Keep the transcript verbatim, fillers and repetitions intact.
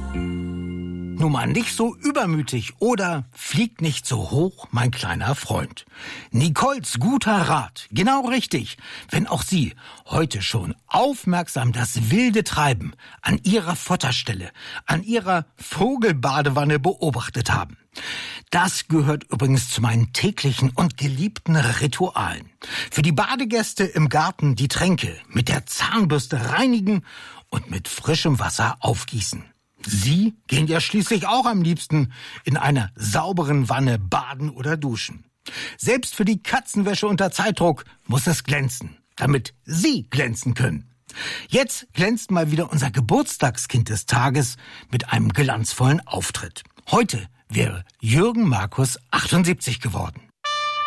Nun mal nicht so übermütig oder fliegt nicht so hoch, mein kleiner Freund. Nicoles guter Rat, genau richtig, wenn auch Sie heute schon aufmerksam das wilde Treiben an Ihrer Futterstelle, an Ihrer Vogelbadewanne beobachtet haben. Das gehört übrigens zu meinen täglichen und geliebten Ritualen. Für die Badegäste im Garten die Tränke mit der Zahnbürste reinigen und mit frischem Wasser aufgießen. Sie gehen ja schließlich auch am liebsten in einer sauberen Wanne baden oder duschen. Selbst für die Katzenwäsche unter Zeitdruck muss es glänzen, damit Sie glänzen können. Jetzt glänzt mal wieder unser Geburtstagskind des Tages mit einem glanzvollen Auftritt. Heute wäre Jürgen Markus achtundsiebzig geworden.